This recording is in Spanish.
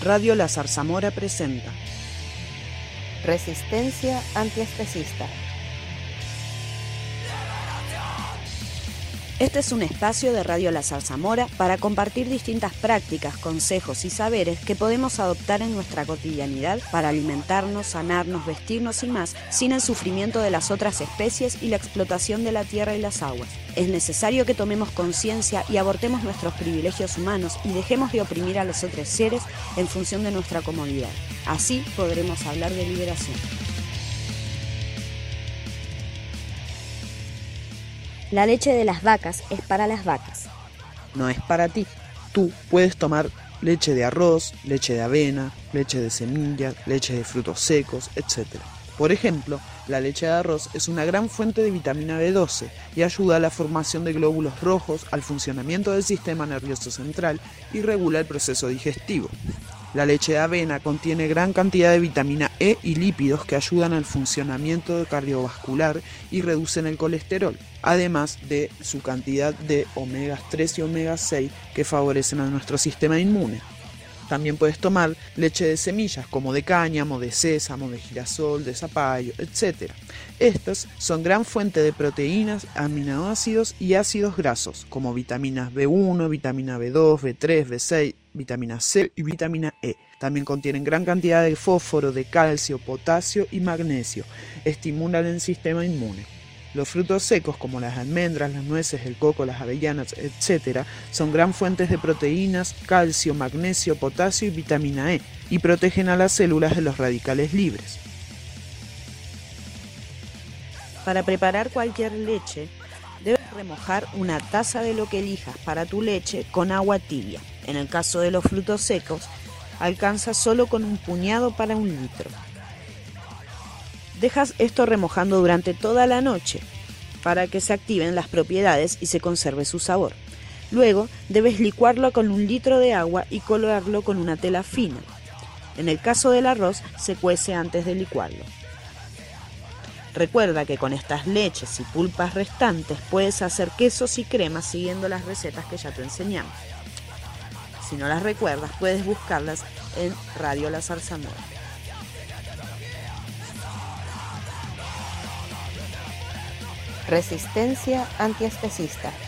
Radio La Zarzamora presenta Resistencia antiespecista. Este es un espacio de Radio La Zarzamora para compartir distintas prácticas, consejos y saberes que podemos adoptar en nuestra cotidianidad para alimentarnos, sanarnos, vestirnos y más, sin el sufrimiento de las otras especies y la explotación de la tierra y las aguas. Es necesario que tomemos conciencia y abortemos nuestros privilegios humanos y dejemos de oprimir a los otros seres en función de nuestra comodidad. Así podremos hablar de liberación. La leche de las vacas es para las vacas. No es para ti. Tú puedes tomar leche de arroz, leche de avena, leche de semillas, leche de frutos secos, etc. Por ejemplo, la leche de arroz es una gran fuente de vitamina B12 y ayuda a la formación de glóbulos rojos, al funcionamiento del sistema nervioso central y regula el proceso digestivo. La leche de avena contiene gran cantidad de vitamina E y lípidos que ayudan al funcionamiento cardiovascular y reducen el colesterol, además de su cantidad de omegas 3 y omegas 6 que favorecen a nuestro sistema inmune. También puedes tomar leche de semillas como de cáñamo, de sésamo, de girasol, de zapallo, etc. Estas son gran fuente de proteínas, aminoácidos y ácidos grasos, como vitaminas B1, vitamina B2, B3, B6, vitamina C y vitamina E. También contienen gran cantidad de fósforo, de calcio, potasio y magnesio. Estimulan el sistema inmune. Los frutos secos como las almendras, las nueces, el coco, las avellanas, etc. son gran fuentes de proteínas, calcio, magnesio, potasio y vitamina E y protegen a las células de los radicales libres. Para preparar cualquier leche, debes remojar una taza de lo que elijas para tu leche con agua tibia. En el caso de los frutos secos, alcanza solo con un puñado para 1 litro. Dejas esto remojando durante toda la noche para que se activen las propiedades y se conserve su sabor. Luego debes licuarlo con 1 litro de agua y colorearlo con una tela fina. En el caso del arroz, se cuece antes de licuarlo. Recuerda que con estas leches y pulpas restantes puedes hacer quesos y cremas siguiendo las recetas que ya te enseñamos. Si no las recuerdas, puedes buscarlas en Radio La Zarzamora. Resistencia antiespecista.